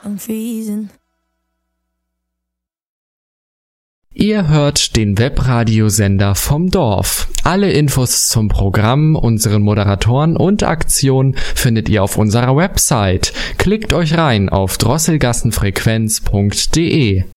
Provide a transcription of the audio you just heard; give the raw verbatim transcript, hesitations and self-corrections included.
I'm freezing. Ihr hört den Webradiosender vom Dorf. Alle Infos zum Programm, unseren Moderatoren und Aktionen findet ihr auf unserer Website. Klickt euch rein auf drosselgassenfrequenz punkt de.